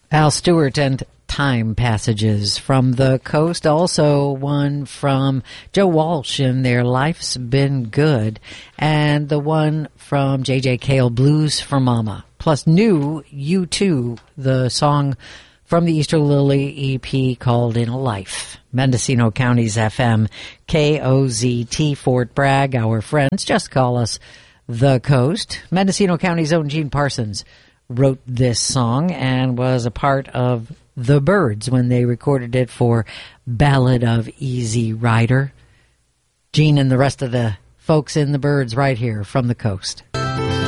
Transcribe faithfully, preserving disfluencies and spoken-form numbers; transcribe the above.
Al Stewart and Time Passages from the Coast. Also one from Joe Walsh in Their Life's Been Good. And the one from J J Cale, Blues for Mama. Plus new U two, the song from the Easter Lily E P called In a Life. Mendocino County's F M, K O Z T, Fort Bragg. Our friends, just call us The Coast. Mendocino County's own Gene Parsons wrote this song and was a part of The Byrds when they recorded it for Ballad of Easy Rider. Gene and the rest of the folks in The Byrds right here from the Coast.